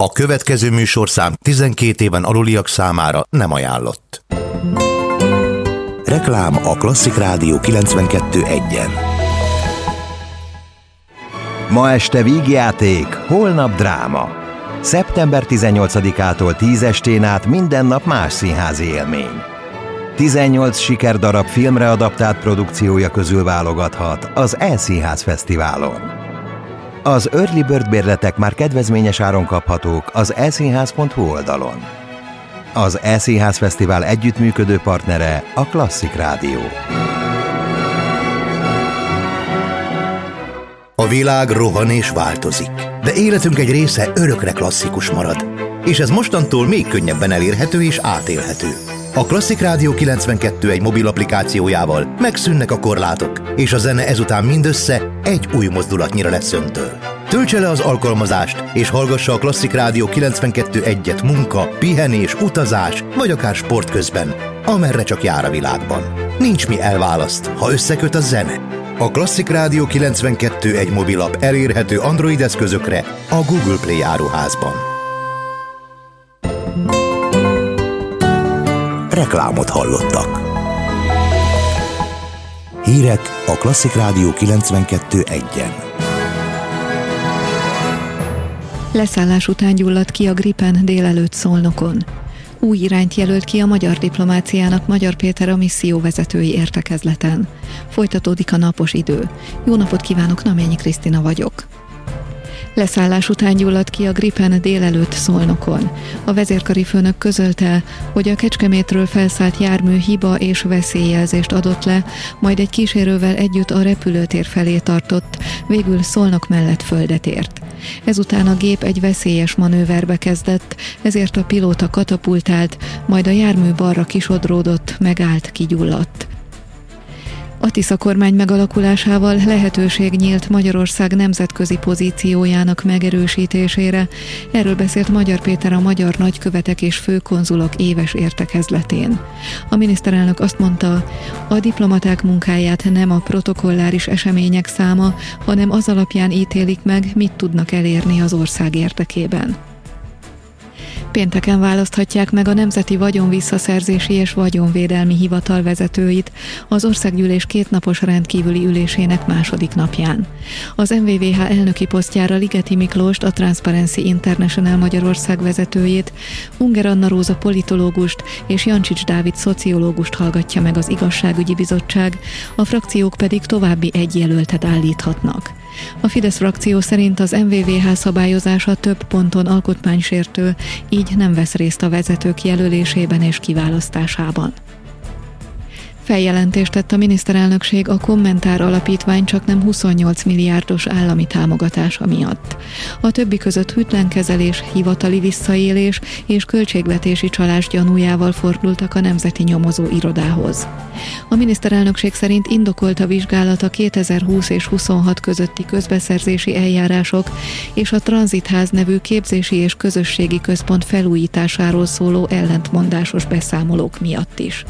A következő műsorszám 12 éven aluliak számára nem ajánlott. Reklám a Klasszik Rádió 92.1-en. Ma este vígjáték, holnap dráma. Szeptember 18-ától 10 estén át minden nap más színházi élmény. 18 sikerdarab filmre adaptált produkciója közül válogathat az E-Színház Fesztiválon. Az Early Bird bérletek már kedvezményes áron kaphatók az eszínház.hu oldalon. Az E-Színház Fesztivál együttműködő partnere a Klasszik Rádió. A világ rohan és változik, de életünk egy része örökre klasszikus marad. És ez mostantól még könnyebben elérhető és átélhető. A Klasszik Rádió 92.1 mobil applikációjával megszűnnek a korlátok, és a zene ezután mindössze egy új mozdulatnyira lesz öntől. Töltse le az alkalmazást, és hallgassa a Klasszik Rádió 92.1-et munka, pihenés, utazás, vagy akár sport közben, amerre csak jár a világban. Nincs mi elválaszt, ha összeköt a zene. A Klasszik Rádió 92.1 mobilap elérhető Android eszközökre a Google Play áruházban. Reklámot hallottak. Hírek a Klasszik Rádió 92.1-en. Leszállás után gyulladt ki a Gripen délelőtt Szolnokon. Új irányt jelölt ki a magyar diplomáciának Magyar Péter a misszióvezetői értekezleten. Folytatódik a napos idő. Jó napot kívánok, Naményi Krisztina vagyok. Leszállás után gyulladt ki a Gripen délelőtt Szolnokon. A vezérkari főnök közölte, hogy a Kecskemétről felszállt jármű hiba és veszélyjelzést adott le, majd egy kísérővel együtt a repülőtér felé tartott, végül Szolnok mellett földet ért. Ezután a gép egy veszélyes manőverbe kezdett, ezért a pilóta katapultált, majd a jármű balra kisodródott, megállt, kigyulladt. A Tisza kormány megalakulásával lehetőség nyílt Magyarország nemzetközi pozíciójának megerősítésére. Erről beszélt Magyar Péter a magyar nagykövetek és főkonzulok éves értekezletén. A miniszterelnök azt mondta, a diplomaták munkáját nem a protokolláris események száma, hanem az alapján ítélik meg, mit tudnak elérni az ország érdekében. Pénteken választhatják meg a Nemzeti Vagyonvisszaszerzési és Vagyonvédelmi Hivatal vezetőit az Országgyűlés kétnapos rendkívüli ülésének második napján. Az NVVH elnöki posztjára Ligeti Miklóst, a Transparency International Magyarország vezetőjét, Unger Anna Róza politológust és Jancsics Dávid szociológust hallgatja meg az Igazságügyi Bizottság, a frakciók pedig további egy jelöltet állíthatnak. A Fidesz frakció szerint az NVVH szabályozása több ponton alkotmánysértő, így nem vesz részt a vezetők jelölésében és kiválasztásában. Feljelentést tett a miniszterelnökség a Kommentár Alapítvány csaknem 28 milliárdos állami támogatása miatt. A többi között hűtlenkezelés, hivatali visszaélés és költségvetési csalás gyanújával fordultak a Nemzeti Nyomozó Irodához. A miniszterelnökség szerint indokolt a vizsgálat a 2020 és 26 közötti közbeszerzési eljárások és a Tranzitház nevű képzési és közösségi központ felújításáról szóló ellentmondásos beszámolók miatt is.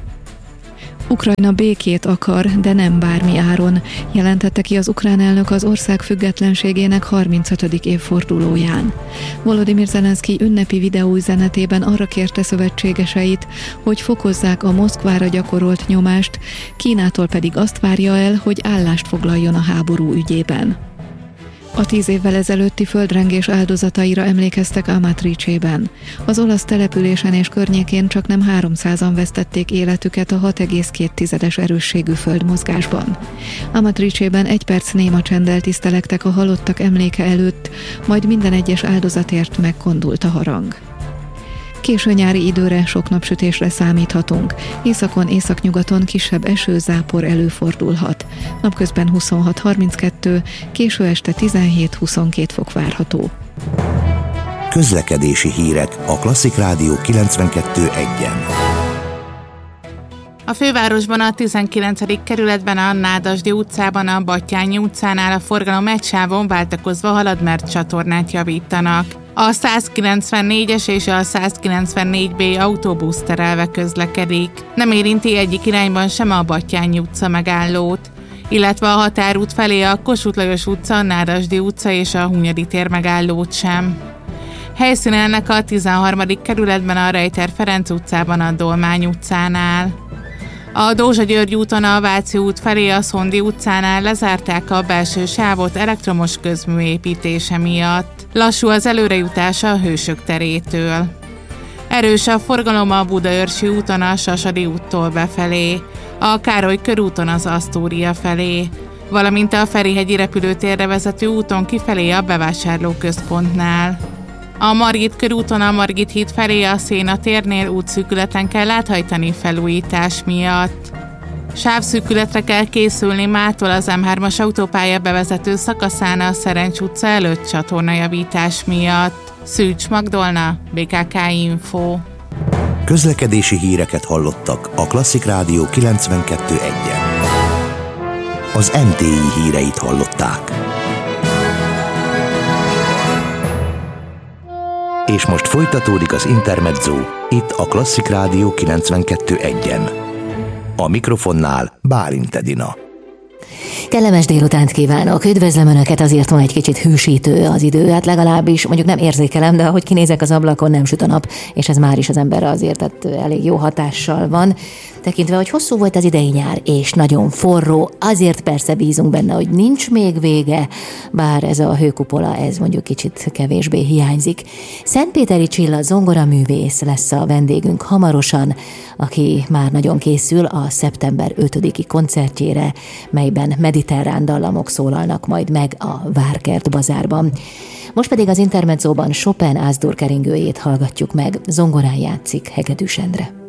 Ukrajna békét akar, de nem bármi áron, jelentette ki az ukrán elnök az ország függetlenségének 35. évfordulóján. Volodymyr Zelenszky ünnepi videóüzenetében arra kérte szövetségeseit, hogy fokozzák a Moszkvára gyakorolt nyomást, Kínától pedig azt várja el, hogy állást foglaljon a háború ügyében. A 10 évvel ezelőtti földrengés áldozataira emlékeztek Amatricében. Az olasz településen és környékén csaknem 300-an vesztették életüket a 6,2 erősségű földmozgásban. Amatricében 1 perc néma csenddel tisztelegtek a halottak emléke előtt, majd minden egyes áldozatért megkondult a harang. Késő nyári időre, sok napsütésre számíthatunk. Északon, északnyugaton kisebb eső, zápor előfordulhat. Napközben 26-32, késő este 17-22 fok várható. Közlekedési hírek a Klasszik Rádió 92.1-en. A fővárosban a 19. kerületben a Nádasdy utcában, a Battyányi utcánál a forgalom egy sávon váltakozva halad, mert csatornát javítanak. A 194-es és a 194B autóbusz terelve közlekedik. Nem érinti egyik irányban sem a Battyányi utca megállót, illetve a Határút felé a Kossuth Lajos utca, a Nádasdy utca és a Hunyadi tér megállót sem. Helyszíne ennek a 13. kerületben a Rejter Ferenc utcában a Dolmány utcánál. A Dózsa György úton a Váci út felé a Szondi utcánál lezárták a belső sávot elektromos közmű építése miatt. Lassú az előrejutás a Hősök terétől. Erős a forgalom a Budaörsi úton a Sasadi úttól befelé, a Károly körúton az Asztória felé, valamint a Ferihegyi repülőtérre vezető úton kifelé a bevásárlóközpontnál. A Margit körúton a Margit híd felé a Széna térnél útszűkületen kell áthajtani felújítás miatt. Sávszűkületre kell készülni mától az M3-as autópálya bevezető szakaszán a Szerencs utca előtt csatornajavítás miatt. Szűcs Magdolna, BKK Info. Közlekedési híreket hallottak a Klasszik Rádió 92.1-en. Az MTI híreit hallották. És most folytatódik az Intermezzo, itt a Klasszik Rádió 92.1-en. A mikrofonnál Bálint Edina. Kellemes délutánt kívánok, üdvözlöm Önöket, azért ma egy kicsit hűsítő az idő, hát legalábbis mondjuk nem érzékelem, de ahogy kinézek az ablakon, nem süt a nap, és ez már is az emberre azért tehát elég jó hatással van. Tekintve, hogy hosszú volt az idei nyár, és nagyon forró, azért persze bízunk benne, hogy nincs még vége, bár ez a hőkupola, ez mondjuk kicsit kevésbé hiányzik. Szentpéteri Csilla zongoraművész lesz a vendégünk hamarosan, aki már nagyon készül a szeptember 5-i koncertjére, melyben mediterrán dallamok szólalnak majd meg a Várkert bazárban. Most pedig az Intermezzóban Chopin Ász-dur keringőjét hallgatjuk meg, zongorán játszik Hegedűs Endre.